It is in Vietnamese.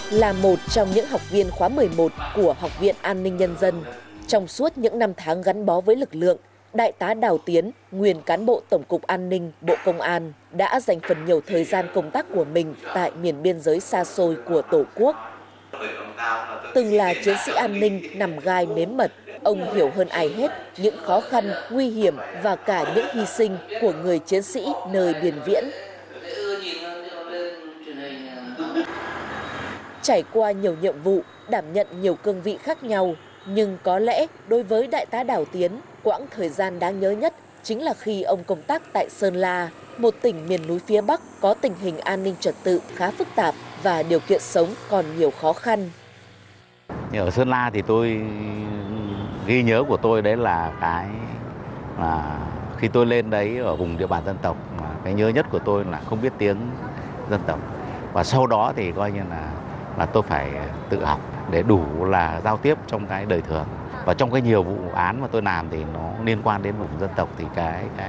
Là một trong những học viên khóa 11 của Học viện An ninh Nhân dân, trong suốt những năm tháng gắn bó với lực lượng, Đại tá Đào Tiến, nguyên cán bộ Tổng cục An ninh, Bộ Công an, đã dành phần nhiều thời gian công tác của mình tại miền biên giới xa xôi của Tổ quốc. Từng là chiến sĩ an ninh nằm gai nếm mật, ông hiểu hơn ai hết những khó khăn, nguy hiểm và cả những hy sinh của người chiến sĩ nơi biên viễn. Trải qua nhiều nhiệm vụ, đảm nhận nhiều cương vị khác nhau, nhưng có lẽ đối với Đại tá Đào Tiến, quãng thời gian đáng nhớ nhất chính là khi ông công tác tại Sơn La, một tỉnh miền núi phía Bắc có tình hình an ninh trật tự khá phức tạp và điều kiện sống còn nhiều khó khăn. Ở Sơn La thì tôi ghi nhớ của tôi đấy là khi tôi lên đấy ở vùng địa bàn dân tộc, mà cái nhớ nhất của tôi là không biết tiếng dân tộc, và sau đó thì coi như là tôi phải tự học để đủ là giao tiếp trong cái đời thường, và trong cái nhiều vụ án mà tôi làm thì nó liên quan đến vùng dân tộc thì cái